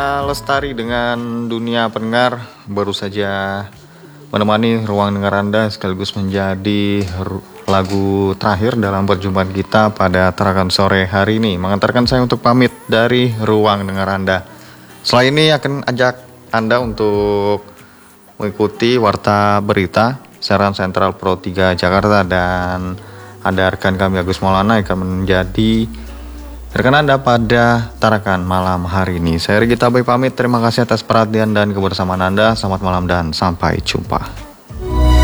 Lestari dengan dunia pendengar, baru saja menemani ruang dengar Anda sekaligus menjadi lagu terakhir dalam perjumpaan kita pada terakan sore hari ini, mengantarkan saya untuk pamit dari ruang dengar Anda. Setelah ini akan ajak Anda untuk mengikuti warta berita siaran Sentral Pro 3 Jakarta, dan ada rekan kami Agus Maulana yang akan menjadi rekan Anda pada tarakan malam hari ini. Saya Riki Tabai pamit, terima kasih atas perhatian dan kebersamaan Anda. Selamat malam dan sampai jumpa.